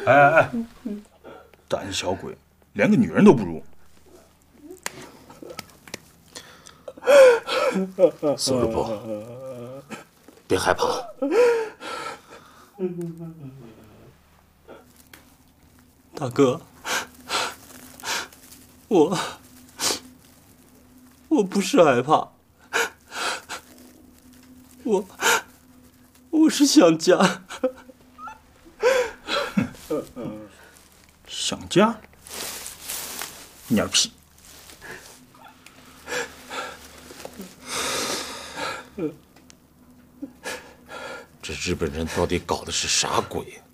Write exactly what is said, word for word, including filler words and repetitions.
哎哎哎，胆小鬼，连个女人都不如。 苏日部，别害怕。 大哥，我我不是害怕，我我是想家。 想家？鸟屁！ 这日本人到底搞的是啥鬼？